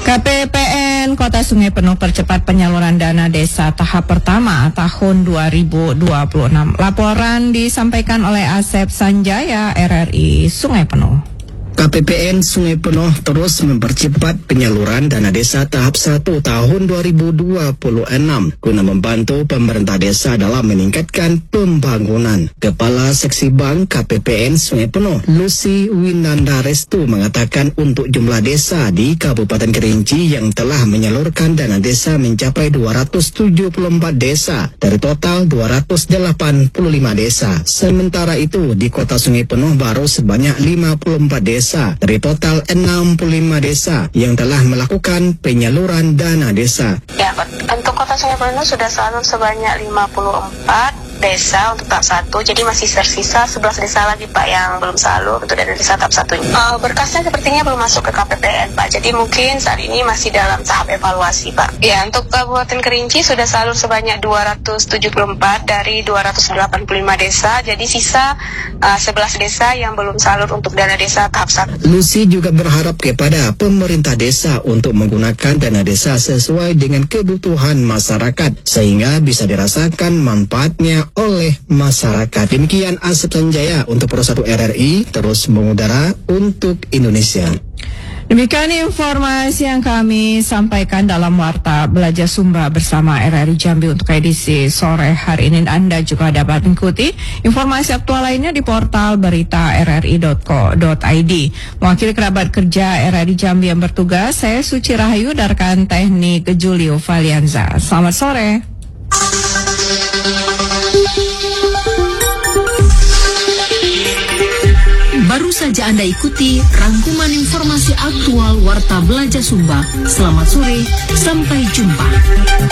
KPPN Kota Sungai Penuh percepat penyaluran dana desa tahap pertama tahun 2026. Laporan disampaikan oleh Asep Sanjaya, RRI Sungai Penuh. KPPN Sungai Penuh terus mempercepat penyaluran dana desa tahap 1 tahun 2026 guna membantu pemerintah desa dalam meningkatkan pembangunan. Kepala Seksi Bank KPPN Sungai Penuh, Lucy Winanda Restu, mengatakan untuk jumlah desa di Kabupaten Kerinci yang telah menyalurkan dana desa mencapai 274 desa dari total 285 desa. Sementara itu di Kota Sungai Penuh baru sebanyak 54 desa dari total 65 desa yang telah melakukan penyaluran dana desa. Ya, untuk Kota Sungai Penuh sudah salur sebanyak 54 desa untuk tahap 1, jadi masih tersisa 11 desa lagi Pak yang belum salur untuk dana desa tahap 1. Berkasnya sepertinya belum masuk ke KPPN Pak, jadi mungkin saat ini masih dalam tahap evaluasi Pak. Ya, untuk Kabupaten Kerinci sudah salur sebanyak 274 dari 285 desa, jadi sisa 11 desa yang belum salur untuk dana desa tahap 1. Lucy juga berharap kepada pemerintah desa untuk menggunakan dana desa sesuai dengan kebutuhan masyarakat sehingga bisa dirasakan manfaatnya oleh masyarakat. Demikian Asep Sanjaya untuk Pro 1 RRI, terus mengudara untuk Indonesia. Demikian informasi yang kami sampaikan dalam Warta Belajar Sumba bersama RRI Jambi untuk edisi sore hari ini. Anda juga dapat mengikuti informasi aktual lainnya di portal berita rri.co.id. Mewakili kerabat kerja RRI Jambi yang bertugas, saya Suci Rahayu dari rekan teknik Julio Valianza. Selamat sore. Baru saja Anda ikuti rangkuman informasi aktual Warta Belajar Sumba. Selamat sore, sampai jumpa.